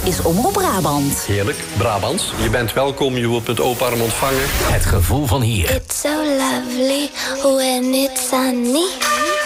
is Omroep Brabant. Heerlijk, Brabants. Je bent welkom, je wordt met open arm ontvangen. Het gevoel van hier. It's so lovely when it's sunny.